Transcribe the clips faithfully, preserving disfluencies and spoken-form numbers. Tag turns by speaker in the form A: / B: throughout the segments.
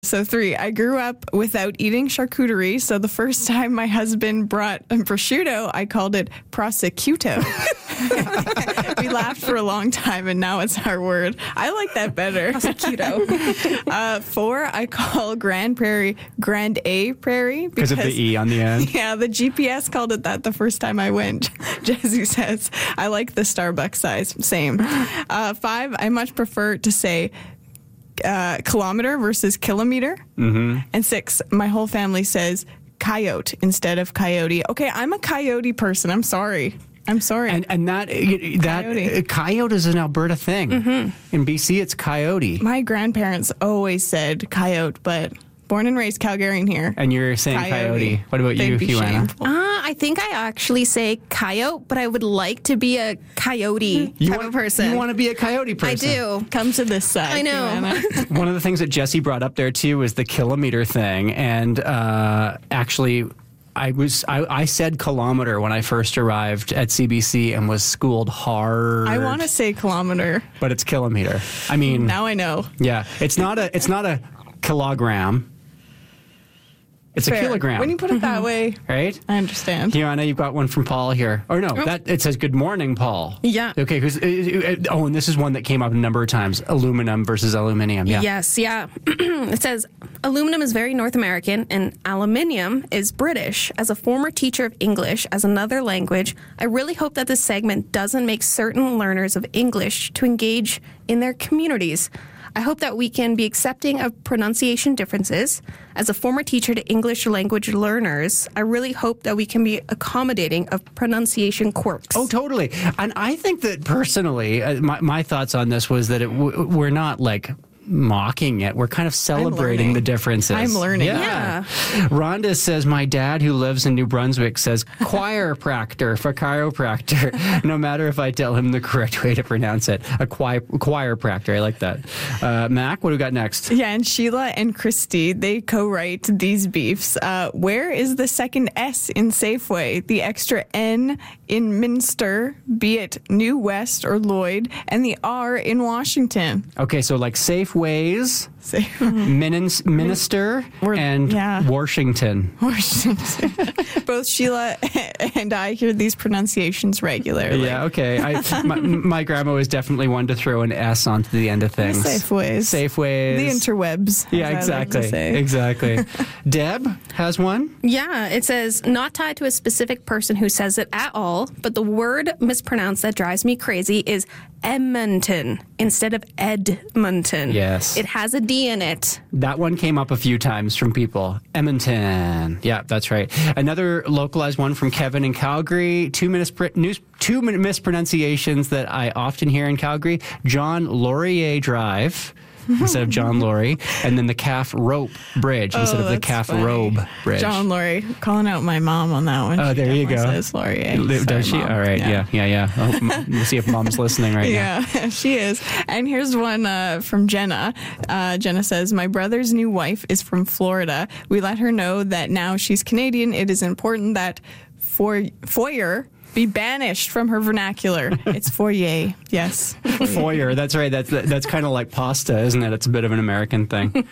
A: So three, I grew up without eating charcuterie, so the first time my husband brought um, prosciutto, I called it prosecuto. We laughed for a long time, and now it's our word. I like that better.
B: Prosecuto.
A: uh, four, I call Grand Prairie Grand A Prairie.
C: Because of the E on the end?
A: Yeah, the G P S called it that the first time I went. Jesse says, I like the Starbucks size. Same. Uh, five, I much prefer to say Uh, kilometer versus kilometer.
C: Mm-hmm.
A: And six, my whole family says coyote instead of coyote. Okay, I'm a coyote person. I'm sorry. I'm sorry.
C: And and that that
A: Coyote.
C: uh, coyote is an Alberta thing.
A: Mm-hmm.
C: In B C, it's coyote.
A: My grandparents always said coyote, but born and raised Calgarian here.
C: And you're saying coyote.
A: Coyote.
C: What about
A: They'd
C: you,
A: be
C: Huana?
A: shameful.
B: Uh, I think I actually say coyote, but I would like to be a coyote
C: You
B: type
C: want,
B: of person.
C: You want to be a coyote
B: I
C: person.
B: do.
A: Come to this side.
B: I know.
A: Joanna.
C: One of the things that Jesse brought up there too was the kilometer thing, and uh, actually, I was I, I said kilometer when I first arrived at C B C and was schooled hard.
A: I want to say kilometer.
C: but it's kilometer. I mean,
A: Now I know.
C: yeah, it's not a it's not a kilogram. It's
A: Fair.
C: a kilogram,
A: When you put it that way,
C: right?
A: I understand.
C: Joanna, you've got one from Paul here. Or no, that it says good morning, Paul.
B: Yeah.
C: Okay, because oh, and this is one that came up a number of times: aluminum versus aluminium. Yeah.
B: Yes, yeah. It says aluminum is very North American and aluminium is British. As a former teacher of English as another language, I really hope that this segment doesn't make certain learners of English to engage in their communities. I hope that we can be accepting of pronunciation differences. As a former teacher to English language learners, I really hope that we can be accommodating of pronunciation quirks.
C: Oh, totally. And I think that personally, uh, my, my thoughts on this was that it w- we're not like mocking it. We're kind of celebrating
A: learning.
C: the differences.
A: I'm learning.
C: Yeah. Rhonda says, my dad who lives in New Brunswick says choirpractor for chiropractor, no matter if I tell him the correct way to pronounce it. A choir, choirpractor. I like that. Uh, Mac, what do we got next?
A: Yeah, and Sheila and Christy, they co-write these beefs. Uh, where is the second S in Safeway? The extra N in Minster, be it New West or Lloyd, and the R in Washington.
C: Okay, so like Safeways,
A: Safe-
C: Minis- Minister,
A: We're-
C: and
A: yeah.
C: Washington.
A: Washington. Both Sheila and I hear these pronunciations regularly.
C: Yeah, okay. I, my, my grandma was definitely one to throw an S onto the end of things.
A: Safeways.
C: Safeways.
A: The interwebs.
C: Yeah,
A: as I like to
C: exactly.
A: say.
C: Exactly. Deb has one.
B: Yeah, it says not tied to a specific person who says it at all, but the word mispronounced that drives me crazy is Edmonton instead of Edmonton.
C: Yes.
B: It has a D in it.
C: That one came up a few times from people. Edmonton. Yeah, that's right. Another localized one from Kevin in Calgary. Two, mispr- news, two mispronunciations that I often hear in Calgary. John Laurier Drive instead of John Laurie, and then the Calf Rope Bridge instead
A: Oh,
C: of the
A: that's
C: Calf
A: funny.
C: Robe Bridge.
A: John Laurie, calling out my mom on that one.
C: Oh,
A: She
C: there you
A: definitely
C: go.
A: Says Laurier.
C: Does
A: Sorry,
C: she?
A: Mom.
C: All right. Yeah, yeah, yeah. I hope Mom- We'll see if Mom's listening right now.
A: Yeah, she is. And here's one uh, from Jenna. Uh, Jenna says, my brother's new wife is from Florida. We let her know that now she's Canadian. It is important that for foyer be banished from her vernacular. It's foyer. Yes.
C: Foyer, that's right. That's that's kind of like pasta, isn't it? It's a bit of an American thing.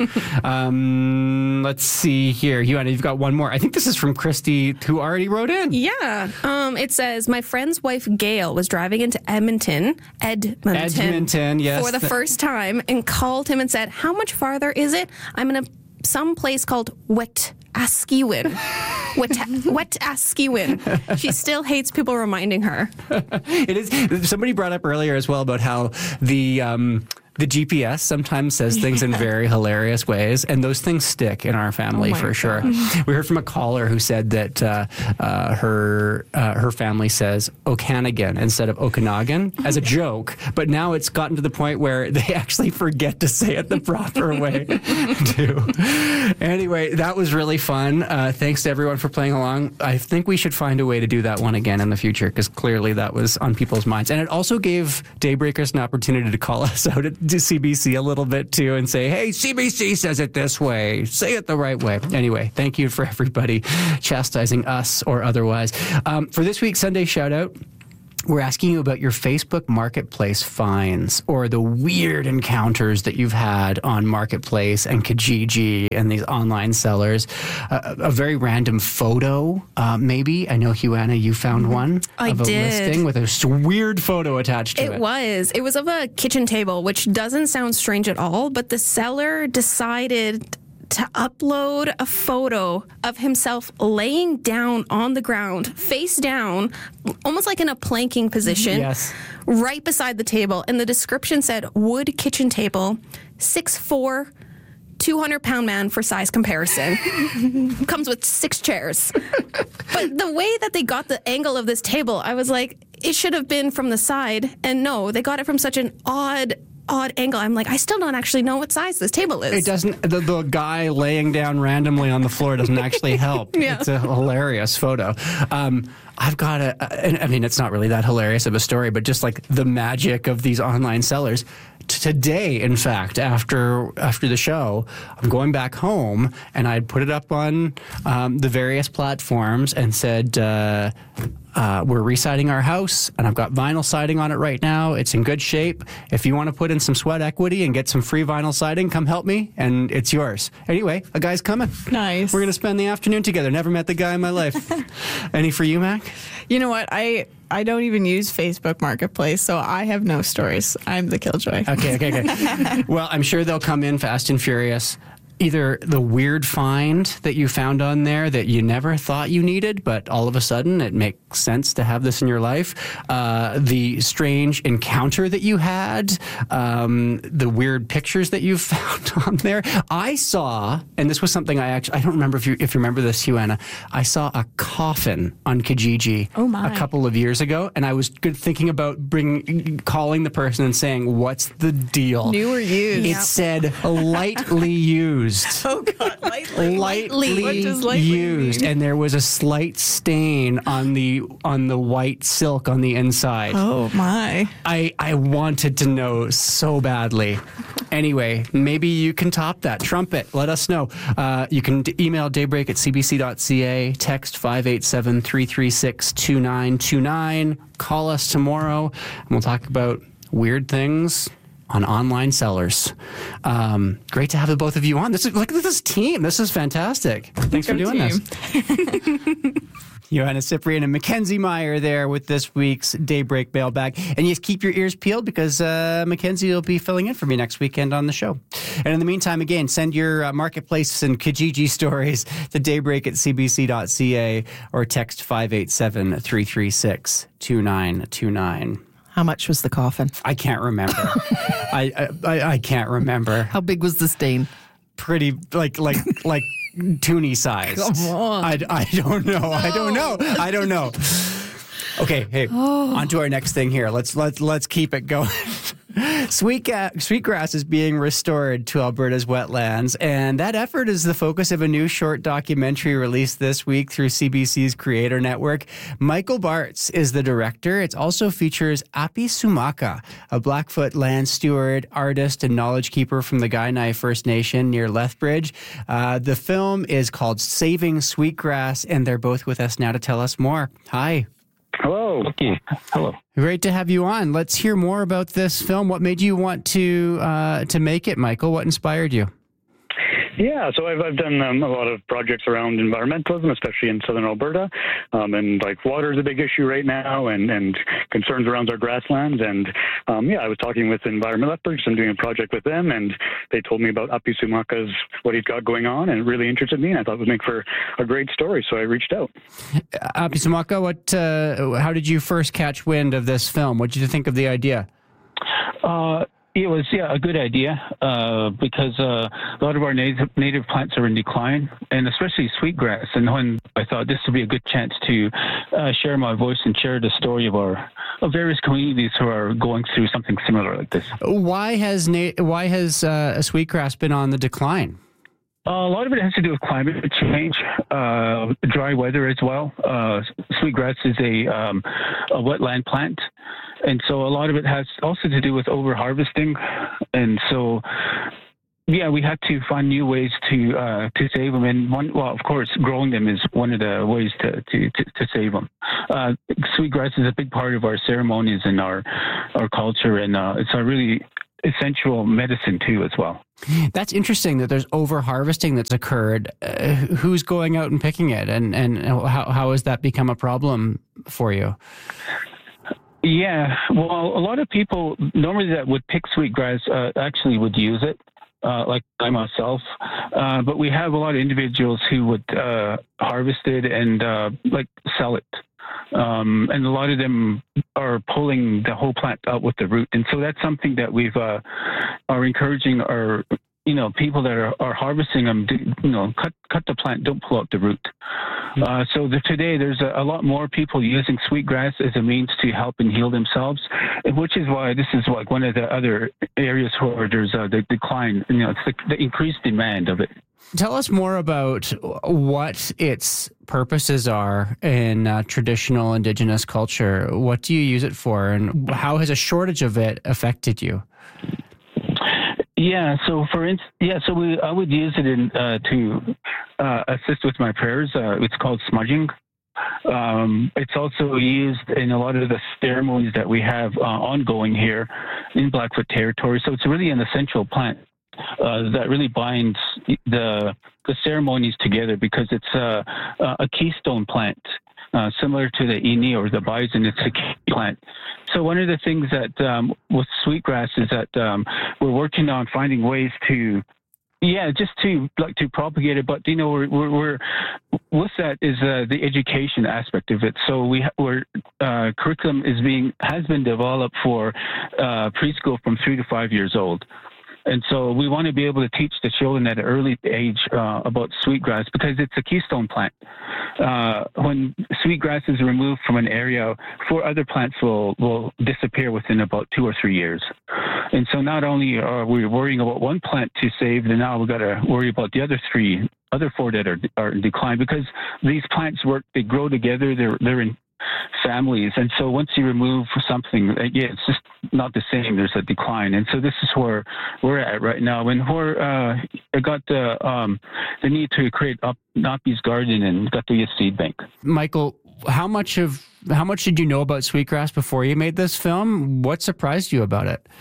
C: um, let's see here. You, you've got one more. I think this is from Christy, who already wrote in.
B: Yeah. Um, it says, my friend's wife, Gail, was driving into Edmonton, Edmonton,
C: Edmonton, yes.
B: for the first time and called him and said, how much farther is it? I'm in a some place called Wetaskiwin. Wet, Wetaskiwin. She still hates people reminding her.
C: It is. Somebody brought up earlier as well about how the um, the G P S sometimes says things in very hilarious ways, and those things stick in our family
A: Oh my
C: for sure.
A: gosh.
C: We heard from a caller who said that uh, uh, her uh, her family says Okanagan instead of Okanagan as a joke, but now it's gotten to the point where they actually forget to say it the proper way too. Anyway, that was really fun. Uh, thanks to everyone for playing along. I think we should find a way to do that one again in the future, because clearly that was on people's minds, and it also gave Daybreakers an opportunity to call us out at to C B C a little bit too and say, hey, C B C says it this way. Say it the right way. Anyway, thank you for everybody chastising us or otherwise. Um, for this week's Sunday shout out, we're asking you about your Facebook Marketplace finds or the weird encounters that you've had on Marketplace and Kijiji and these online sellers. Uh, a very random photo, uh, maybe. I know, Huana, you found mm-hmm. one
B: I
C: of a
B: did.
C: listing with a weird photo attached to it.
B: It was. It was of a kitchen table, which doesn't sound strange at all, but the seller decided to upload a photo of himself laying down on the ground, face down, almost like in a planking position,
C: yes.
B: right beside the table. And the description said, wood kitchen table, six foot four, two hundred pound man for size comparison. Comes with six chairs. But the way that they got the angle of this table, I was like, it should have been from the side. And no, they got it from such an odd odd angle. I'm like, I still don't actually know what size this table is.
C: It doesn't, the, the guy laying down randomly on the floor doesn't actually help.
B: Yeah.
C: It's a hilarious photo. Um, I've got a, I mean, it's not really that hilarious of a story, but just like the magic of these online sellers. Today, in fact, after after the show, I'm going back home and I'd put it up on um, the various platforms and said, uh, uh, we're residing our house and I've got vinyl siding on it right now. It's in good shape. If you want to put in some sweat equity and get some free vinyl siding, come help me and it's yours. Anyway, a guy's coming.
A: Nice.
C: We're going to spend the afternoon together. Never met the guy in my life. Any for you, Mac?
A: You know what? I I don't even use Facebook Marketplace, so I have no stories. I'm the killjoy.
C: Okay, okay, okay. Well, I'm sure they'll come in fast and furious. Either the weird find that you found on there that you never thought you needed, but all of a sudden it makes sense to have this in your life. Uh, the strange encounter that you had, um, the weird pictures that you found on there. I saw, and this was something I actually, I don't remember if you if you remember this, Huana. I saw a coffin on Kijiji
A: oh my.
C: a couple of years ago, and I was good thinking about bring, calling the person and saying, what's the deal?
A: New or used?
C: It
A: Yep.
C: said lightly used.
A: Oh, God, lightly.
C: Lightly,
A: What does lightly
C: used,
A: mean?
C: and there was a slight stain on the on the white silk on the inside.
A: Oh, my.
C: I, I wanted to know so badly. Anyway, maybe you can top that. Trumpet, let us know. Uh, you can d- email daybreak at c b c dot c a, text five eight seven, three three six, two nine two nine. Call us tomorrow, and we'll talk about weird things on online sellers. Um, great to have the both of you on. This is, look at this team. This is fantastic. Thanks for doing
A: team.
C: this. Johanna Cyprian and Mackenzie Meyer there with this week's Daybreak Mailbag. And just keep your ears peeled because uh, Mackenzie will be filling in for me next weekend on the show. And in the meantime, again, send your uh, Marketplace and Kijiji stories to daybreak at c b c dot c a or text five eight seven, three three six, two nine two nine.
D: How much was the coffin?
C: I can't remember. I, I I can't remember.
D: How big was the stain?
C: Pretty like like like toonie size.
D: Come on.
C: I, I don't know. I don't know. I don't know. Okay, hey, oh. on to our next thing here. Let's let's let's keep it going. Sweet, uh, sweetgrass is being restored to Alberta's wetlands, and that effort is the focus of a new short documentary released this week through C B C's Creator Network. Michael Bartz is the director. It also features Api Sumaka, a Blackfoot land steward, artist, and knowledge keeper from the Kainai First Nation near Lethbridge. Uh, the film is called Saving Sweetgrass, and they're both with us now to tell us more. Hi.
E: Hello. Okay. Hello.
C: Great to have you on. Let's hear more about this film. What made you want to uh, to make it, Michael? What inspired you?
E: Yeah, so I've I've done um, a lot of projects around environmentalism, especially in southern Alberta, um, and like water is a big issue right now, and, and concerns around our grasslands. And um, yeah, I was talking with Environment Lethbridge. I'm doing a project with them, and they told me about Api Sumaka's what he's got going on, and it really interested me. And I thought it would make for a great story, so I reached out.
C: Api Sumaka, what? Uh, how did you first catch wind of this film? What did you think of the idea?
F: Uh, It was, yeah, a good idea uh, because uh, a lot of our native native plants are in decline, and especially sweetgrass. And when I thought this would be a good chance to uh, share my voice and share the story of our of various communities who are going through something similar like this.
C: Why has na- why has uh, sweetgrass been on the decline?
F: Uh, a lot of it has to do with climate change, uh, dry weather as well. Uh, sweetgrass is a, um, a wetland plant, and so a lot of it has also to do with over-harvesting. And so yeah, we had to find new ways to uh, to save them, and one, well, of course, growing them is one of the ways to to, to, to save them. Uh, sweetgrass is a big part of our ceremonies and our our culture, and uh, it's a really essential medicine too, as well.
C: That's interesting that there's over harvesting that's occurred. Uh, who's going out and picking it, and and how how has that become a problem for you?
F: Yeah, well, a lot of people normally that would pick sweetgrass uh, actually would use it, uh, like I myself. Uh, but we have a lot of individuals who would uh, harvest it and uh, like sell it. Um, and a lot of them are pulling the whole plant out with the root. And so that's something that we've uh, are encouraging our, you know, people that are, are harvesting them, to, you know, cut cut the plant, don't pull out the root. Uh, so the, today there's a, a lot more people using sweetgrass as a means to help and heal themselves, which is why this is like one of the other areas where there's a the decline, you know, it's the, the increased demand of it.
C: Tell us more about what its purposes are in uh, traditional Indigenous culture. What do you use it for, and how has a shortage of it affected you?
F: Yeah, so for instance, yeah, so we I would use it in uh, to uh, assist with my prayers. Uh, it's called smudging. Um, it's also used in a lot of the ceremonies that we have uh, ongoing here in Blackfoot territory. So it's really an essential plant uh, that really binds the the ceremonies together, because it's a, a keystone plant. Uh, similar to the ini or the bison, it's a key plant. So one of the things that um, with sweetgrass is that um, we're working on finding ways to, yeah, just to like to propagate it. But you know, we're we're, we're with that is uh, the education aspect of it. So we we're uh, curriculum is being has been developed for uh, preschool from three to five years old. And so we want to be able to teach the children at an early age uh, about sweetgrass, because it's a keystone plant. Uh, when sweetgrass is removed from an area, four other plants will, will disappear within about two or three years. And so not only are we worrying about one plant to save, then now we've got to worry about the other three, other four that are, are in decline, because these plants work, they grow together, they're, they're in families, and so once you remove something, yeah, it's just not the same. There's a decline, and so this is where we're at right now. And we're uh, I got the um, the need to create up Napi's garden and got the seed bank.
C: Michael, how much of how much did you know about sweetgrass before you made this film? What surprised you about it?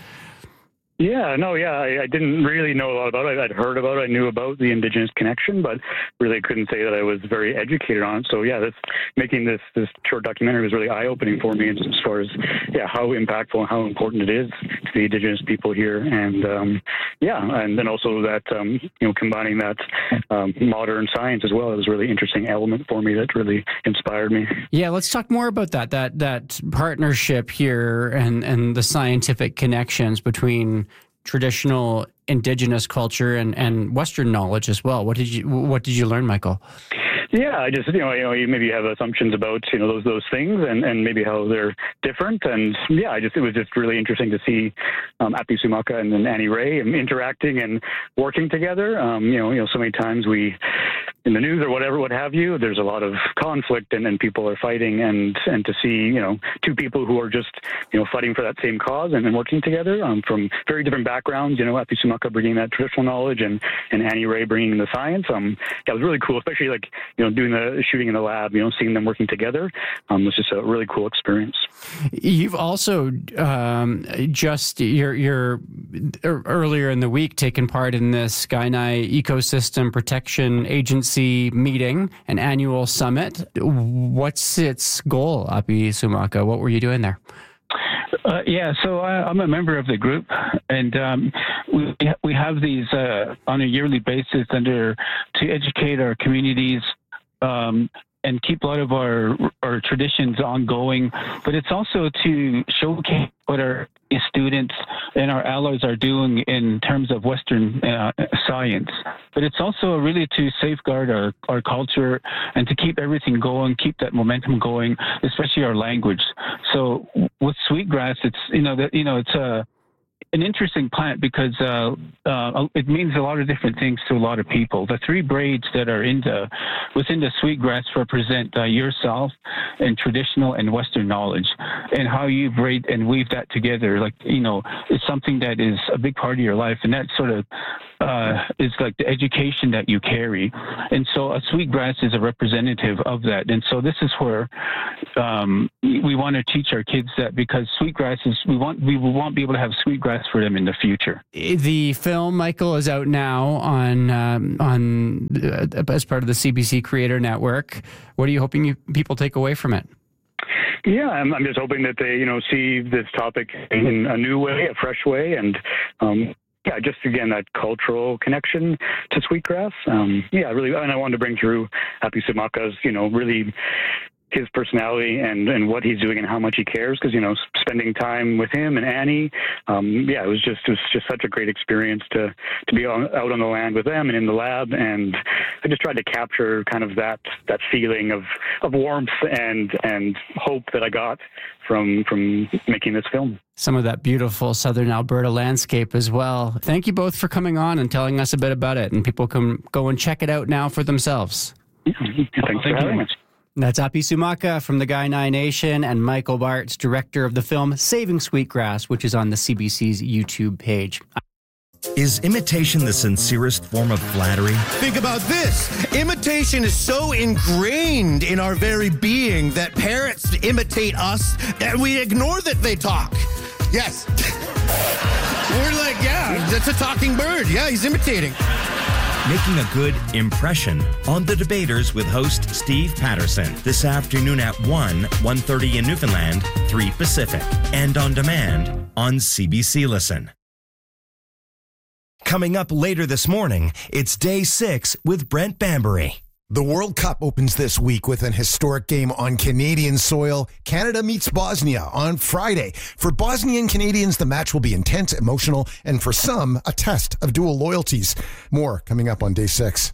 E: Yeah, no, yeah, I, I didn't really know a lot about it. I'd heard about it. I knew about the Indigenous connection, but really couldn't say that I was very educated on it. So, yeah, this making this this short documentary was really eye-opening for me as far as, yeah, how impactful and how important it is to the Indigenous people here. And, um, yeah, and then also that, um, you know, combining that um, modern science as well. It was a really interesting element for me that really inspired me.
C: Yeah, let's talk more about that, that, that partnership here and, and the scientific connections between traditional Indigenous culture and, and Western knowledge as well. What did you What did you learn, Michael?
E: Yeah, I just, you know, you know, you maybe have assumptions about, you know, those those things and, and maybe how they're different. And yeah, I just it was just really interesting to see um, Api Sumaka and then Annie Ray interacting and working together. Um, you know, you know, so many times we in the news or whatever, what have you, there's a lot of conflict and then people are fighting, and and to see, you know, two people who are just, you know, fighting for that same cause and, and working together um, from very different backgrounds. You know, Api Sumaka bringing that traditional knowledge and, and Annie Ray bringing the science. Um, yeah, it was really cool, especially like, you know, doing the shooting in the lab, you know, seeing them working together. Um, was just a really cool experience.
C: You've also um, just you're, you're earlier in the week taken part in this Kainai Ecosystem Protection Agency meeting, an annual summit. What's its goal, Api Sumaka? What were you doing there?
F: Uh, yeah, so I, I'm a member of the group, and um, we we have these uh, on a yearly basis under to educate our communities um, and keep a lot of our our traditions ongoing. But it's also to showcase what our students and our allies are doing in terms of Western uh, science. But it's also really to safeguard our, our culture and to keep everything going, keep that momentum going, especially our language. So with sweetgrass, it's, you know, that, you know, it's a, an interesting plant because uh, uh, it means a lot of different things to a lot of people. The three braids that are in the within the sweetgrass represent uh, yourself and traditional and Western knowledge, and how you braid and weave that together. Like, you know, it's something that is a big part of your life, and that sort of uh, is like the education that you carry. And so a sweetgrass is a representative of that. And so this is where um, we want to teach our kids that, because sweetgrass is, we want we want to be able to have sweetgrass for them in the future.
C: The film, Michael, is out now on um, on uh, as part of the C B C Creator Network. What are you hoping you, people take away from it?
E: Yeah, I'm, I'm just hoping that they, you know, see this topic in a new way, a fresh way, and um, yeah, just again that cultural connection to sweetgrass. Um, yeah, really, and I wanted to bring through Happy Sumaka's, you know, really his personality and, and what he's doing and how much he cares, because, you know, spending time with him and Annie, um, yeah, it was just it was just such a great experience to to be on, out on the land with them and in the lab, and I just tried to capture kind of that that feeling of, of warmth and and hope that I got from from making this film.
C: Some of that beautiful southern Alberta landscape as well. Thank you both for coming on and telling us a bit about it, and people can go and check it out now for themselves.
E: Yeah, thanks for having us.
C: That's Happy Sumaka from the Kainai Nation, and Michael Bartz, director of the film Saving Sweetgrass, which is on the C B C's YouTube page.
G: Is imitation the sincerest form of flattery?
H: Think about this. Imitation is so ingrained in our very being that parents imitate us and we ignore that they talk. Yes. We're like, yeah, that's a talking bird. Yeah, he's imitating.
G: Making a good impression on The Debaters with host Steve Patterson this afternoon at one, one thirty in Newfoundland, three Pacific, and on demand on C B C Listen. Coming up later this morning, it's Day six with Brent Bambury.
I: The World Cup opens this week with an historic game on Canadian soil. Canada meets Bosnia on Friday. For Bosnian Canadians, the match will be intense, emotional, and for some, a test of dual loyalties. More coming up on Day six.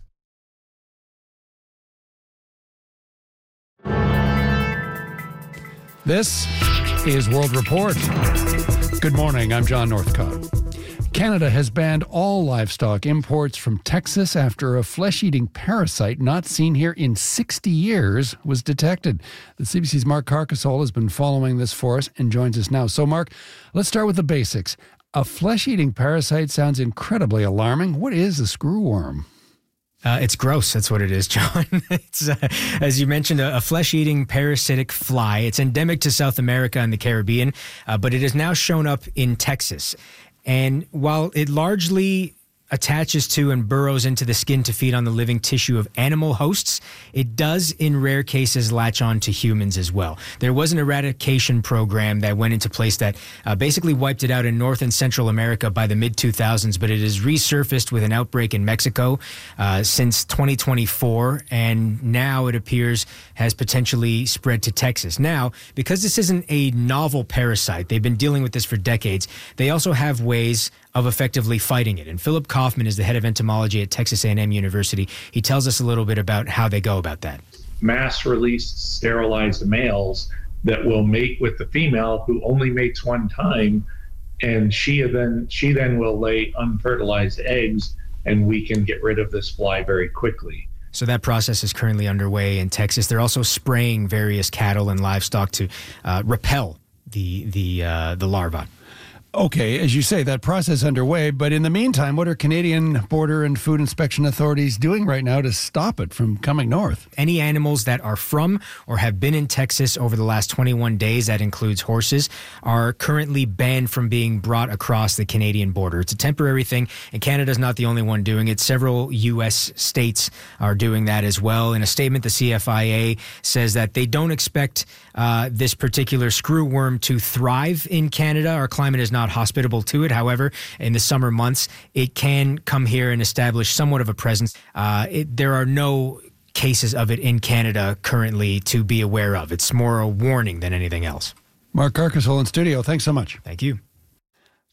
J: This is World Report. Good morning, I'm John Northcott. Canada has banned all livestock imports from Texas after a flesh-eating parasite not seen here in sixty years was detected. The C B C's Mark Carcassole has been following this for us and joins us now. So, Mark, let's start with the basics. A flesh-eating parasite sounds incredibly alarming. What is a screwworm?
K: Uh, it's gross. That's what it is, John. It's, uh, as you mentioned, a, a flesh-eating parasitic fly. It's endemic to South America and the Caribbean, uh, but it has now shown up in Texas. And while it largely attaches to and burrows into the skin to feed on the living tissue of animal hosts, it does in rare cases latch on to humans as well. There was an eradication program that went into place that uh, basically wiped it out in North and Central America by the mid two thousands, but it has resurfaced with an outbreak in Mexico uh, since twenty twenty-four, and now it appears has potentially spread to Texas. Now, because this isn't a novel parasite, they've been dealing with this for decades, they also have ways of effectively fighting it. And Philip Kaufman is the head of entomology at Texas A and M University. He tells us a little bit about how they go about that.
L: Mass-released sterilized males that will mate with the female, who only mates one time, and she then she then will lay unfertilized eggs, and we can get rid of this fly very quickly.
K: So that process is currently underway in Texas. They're also spraying various cattle and livestock to uh, repel the the uh, the larva.
J: Okay, as you say, that process underway, but in the meantime, what are Canadian Border and Food Inspection authorities doing right now to stop it from coming north?
K: Any animals that are from or have been in Texas over the last twenty-one days, that includes horses, are currently banned from being brought across the Canadian border. It's a temporary thing, and Canada's not the only one doing it. Several U S states are doing that as well. In a statement, the C F I A says that they don't expect uh, this particular screwworm to thrive in Canada. Our climate is not hospitable to it. However, in the summer months, it can come here and establish somewhat of a presence. Uh, it, there are no cases of it in Canada currently to be aware of. It's more a warning than anything else.
J: Mark Carcassole in studio. Thanks so much.
K: Thank you.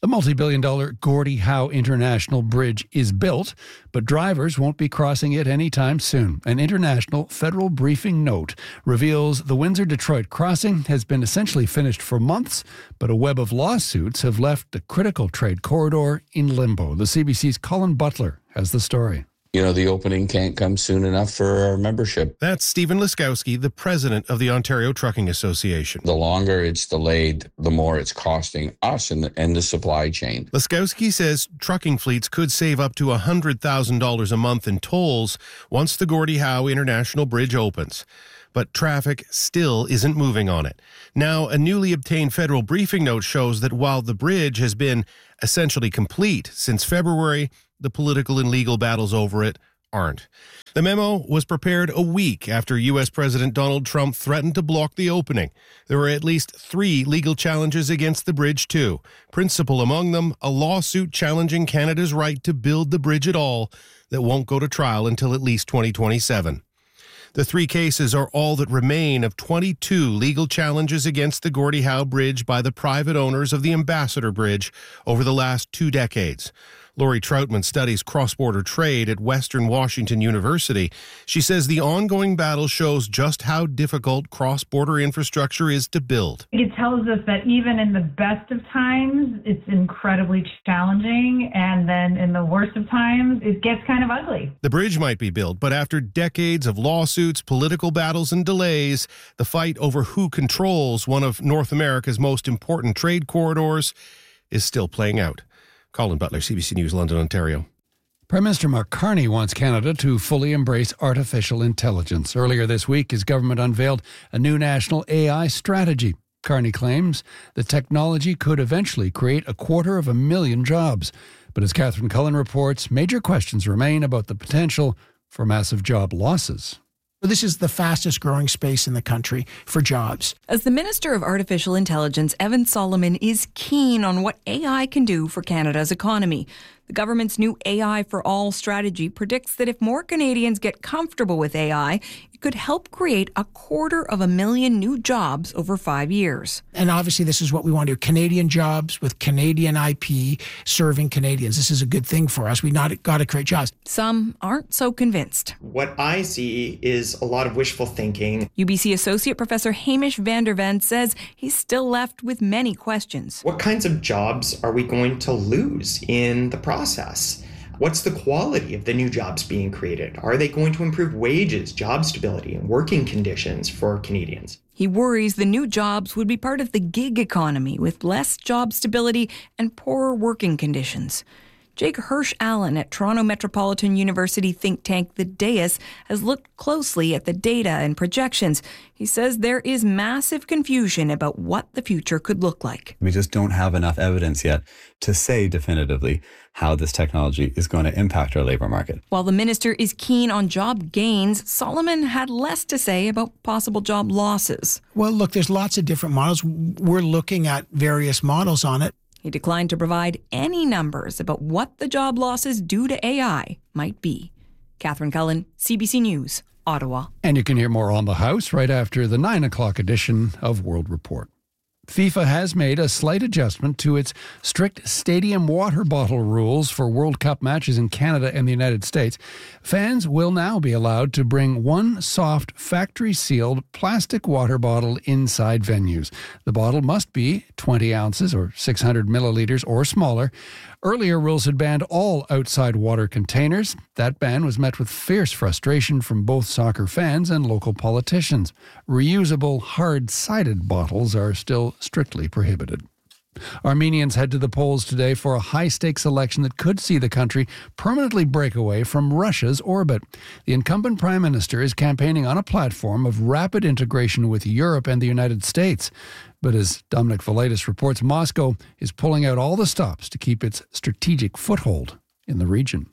J: The multi-billion dollar Gordie Howe International Bridge is built, but drivers won't be crossing it anytime soon. An international federal briefing note reveals the Windsor-Detroit crossing has been essentially finished for months, but a web of lawsuits have left the critical trade corridor in limbo. The C B C's Colin Butler has the story.
M: You know, the opening can't come soon enough for our membership.
N: That's Stephen Laskowski, the president of the Ontario Trucking Association.
M: The longer it's delayed, the more it's costing us and the, and the supply chain.
N: Laskowski says trucking fleets could save up to one hundred thousand dollars a month in tolls once the Gordie Howe International Bridge opens. But traffic still isn't moving on it. Now, a newly obtained federal briefing note shows that while the bridge has been essentially complete since February, the political and legal battles over it aren't. The memo was prepared a week after U S President Donald Trump threatened to block the opening. There were at least three legal challenges against the bridge, too. Principal among them, a lawsuit challenging Canada's right to build the bridge at all that won't go to trial until at least twenty twenty-seven. The three cases are all that remain of twenty-two legal challenges against the Gordie Howe Bridge by the private owners of the Ambassador Bridge over the last two decades. Lori Troutman studies cross-border trade at Western Washington University. She says the ongoing battle shows just how difficult cross-border infrastructure is to build.
O: It tells us that even in the best of times, it's incredibly challenging, and then in the worst of times, it gets kind of ugly.
N: The bridge might be built, but after decades of lawsuits, political battles, and delays, the fight over who controls one of North America's most important trade corridors is still playing out. Colin Butler, C B C News, London, Ontario.
J: Prime Minister Mark Carney wants Canada to fully embrace artificial intelligence. Earlier this week, his government unveiled a new national A I strategy. Carney claims the technology could eventually create a quarter of a million jobs. But as Catherine Cullen reports, major questions remain about the potential for massive job losses.
P: This is the fastest growing space in the country for jobs.
Q: As the Minister of Artificial Intelligence, Evan Solomon is keen on what A I can do for Canada's economy. The government's new A I for All strategy predicts that if more Canadians get comfortable with A I, it could help create a quarter of a million new jobs over five years.
P: And obviously this is what we want to do. Canadian jobs with Canadian I P serving Canadians. This is a good thing for us. We not got to create jobs.
Q: Some aren't so convinced.
R: What I see is a lot of wishful thinking.
Q: U B C Associate Professor Hamish van der Ven says he's still left with many questions.
R: What kinds of jobs are we going to lose in the process? What's the quality of the new jobs being created? Are they going to improve wages, job stability, and working conditions for Canadians?
Q: He worries the new jobs would be part of the gig economy with less job stability and poorer working conditions. Jake Hirsch-Allen at Toronto Metropolitan University think tank The Deus has looked closely at the data and projections. He says there is massive confusion about what the future could look like.
S: We just don't have enough evidence yet to say definitively how this technology is going to impact our labor market.
Q: While the minister is keen on job gains, Solomon had less to say about possible job losses.
P: Well, look, there's lots of different models. We're looking at various models on it.
Q: He declined to provide any numbers about what the job losses due to A I might be. Catherine Cullen, C B C News, Ottawa.
J: And you can hear more on the House right after the nine o'clock edition of World Report. FIFA has made a slight adjustment to its strict stadium water bottle rules for World Cup matches in Canada and the United States. Fans will now be allowed to bring one soft, factory-sealed plastic water bottle inside venues. The bottle must be twenty ounces or six hundred milliliters or smaller. Earlier rules had banned all outside water containers. That ban was met with fierce frustration from both soccer fans and local politicians. Reusable, hard-sided bottles are still strictly prohibited. Armenians head to the polls today for a high-stakes election that could see the country permanently break away from Russia's orbit. The incumbent prime minister is campaigning on a platform of rapid integration with Europe and the United States. But as Dominic Velitis reports, Moscow is pulling out all the stops to keep its strategic foothold in the region.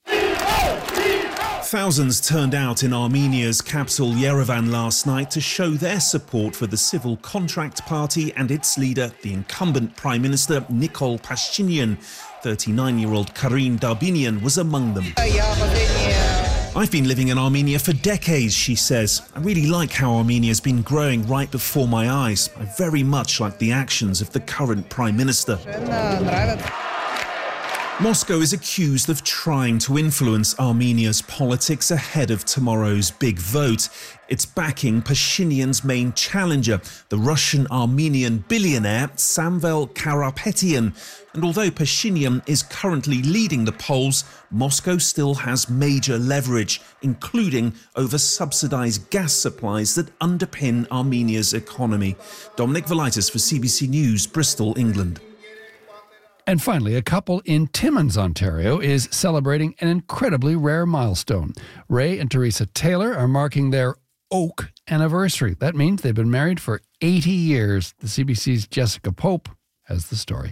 T: Thousands turned out in Armenia's capital Yerevan last night to show their support for the Civil Contract Party and its leader, the incumbent Prime Minister Nikol Pashinyan. thirty-nine-year-old Karin Darbinian was among them. I've been living in Armenia for decades, she says. I really like how Armenia's been growing right before my eyes. I very much like the actions of the current Prime Minister. Moscow is accused of trying to influence Armenia's politics ahead of tomorrow's big vote. It's backing Pashinyan's main challenger, the Russian-Armenian billionaire Samvel Karapetyan. And although Pashinyan is currently leading the polls, Moscow still has major leverage, including over subsidised gas supplies that underpin Armenia's economy. Dominic Velitis for C B C News, Bristol, England.
J: And finally, a couple in Timmins, Ontario, is celebrating an incredibly rare milestone. Ray and Teresa Taylor are marking their Oak anniversary. That means they've been married for eighty years. The C B C's Jessica Pope has the story.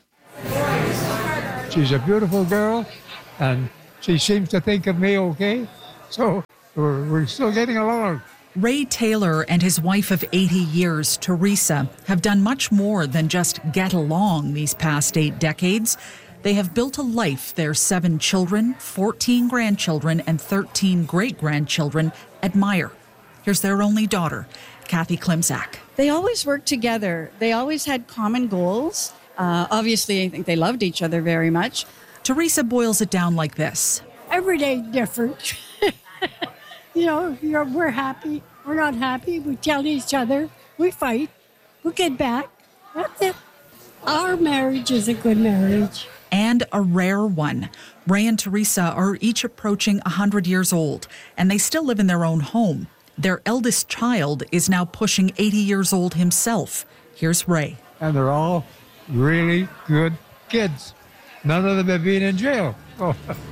U: She's a beautiful girl, and she seems to think of me okay. So we're, we're still getting along.
V: Ray Taylor and his wife of eighty years, Teresa, have done much more than just get along these past eight decades. They have built a life their seven children, fourteen grandchildren, and thirteen great-grandchildren admire. Here's their only daughter, Kathy Klimczak.
W: They always worked together. They always had common goals. Uh, obviously, I think they loved each other very much.
V: Teresa boils it down like this.
X: Every day different. You know, you're, we're happy, we're not happy, we tell each other, we fight, we get back. That's it. Our marriage is a good marriage.
V: And a rare one. Ray and Teresa are each approaching one hundred years old, and they still live in their own home. Their eldest child is now pushing eighty years old himself. Here's Ray.
U: And they're all really good kids. None of them have been in jail. Oh.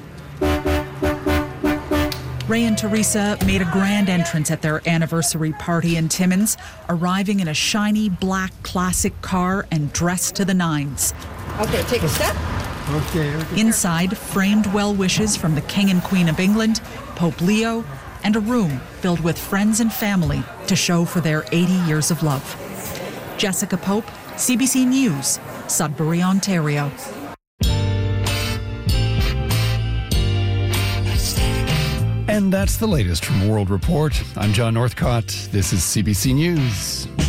V: Ray and Teresa made a grand entrance at their anniversary party in Timmins, arriving in a shiny black classic car and dressed to the nines.
W: Okay, take a step.
U: Okay, okay.
V: Inside, framed well wishes from the King and Queen of England, Pope Leo, and a room filled with friends and family to show for their eighty years of love. Jessica Pope, C B C News, Sudbury, Ontario.
J: And that's the latest from World Report. I'm John Northcott. This is C B C News.